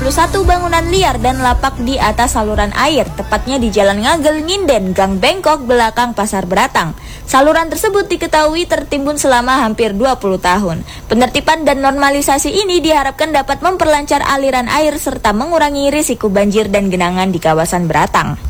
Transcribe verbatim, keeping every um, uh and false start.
puluh satu bangunan liar dan lapak di atas saluran air, tepatnya di Jalan Ngagel Nginden, Gang Bengkok, belakang Pasar Beratang. Saluran tersebut diketahui tertimbun selama hampir dua puluh tahun. Penertiban dan normalisasi ini diharapkan dapat memperlancar aliran air serta mengurangi risiko banjir dan genangan di kawasan Beratang.